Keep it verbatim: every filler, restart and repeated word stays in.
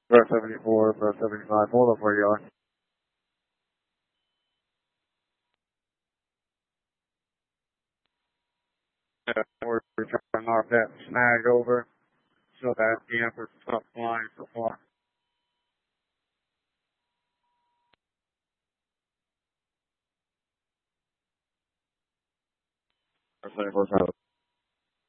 Bar seventy-four, Bar seventy-five, hold up where you are. Yeah, we're we're trying to knock that snag over so that the Emperor's top flying so far. Bar seventy-four,